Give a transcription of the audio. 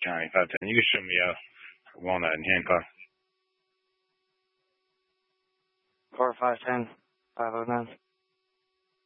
County 510. You can show me Walnut and Hancock. Car 510, 509.